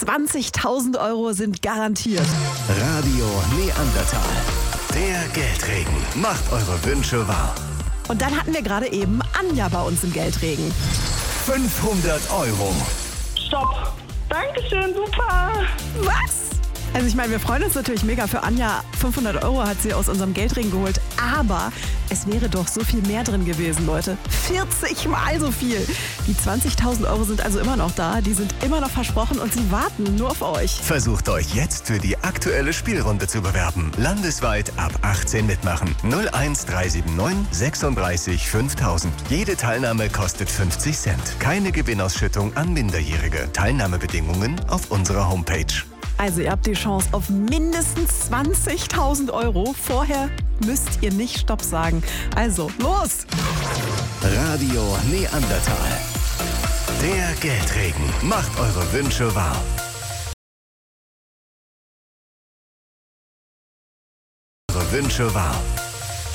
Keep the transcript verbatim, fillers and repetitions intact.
zwanzigtausend Euro sind garantiert. Radio Neandertal. Der Geldregen macht eure Wünsche wahr. Und dann hatten wir gerade eben Anja bei uns im Geldregen. fünfhundert Euro. Stopp. Dankeschön, super. Was? Also ich meine, wir freuen uns natürlich mega für Anja. fünfhundert Euro hat sie aus unserem Geldregen geholt. Aber es wäre doch so viel mehr drin gewesen, Leute. vierzig Mal so viel. Die zwanzigtausend Euro sind also immer noch da. Die sind immer noch versprochen und sie warten nur auf euch. Versucht euch jetzt für die aktuelle Spielrunde zu bewerben. Landesweit ab achtzehn mitmachen. null eins drei sieben neun sechsunddreißig fünftausend. Jede Teilnahme kostet fünfzig Cent. Keine Gewinnausschüttung an Minderjährige. Teilnahmebedingungen auf unserer Homepage. Also ihr habt die Chance auf mindestens zwanzigtausend Euro. Vorher müsst ihr nicht Stopp sagen. Also, los! Radio Neandertal. Der Geldregen macht eure Wünsche wahr. Eure Wünsche wahr.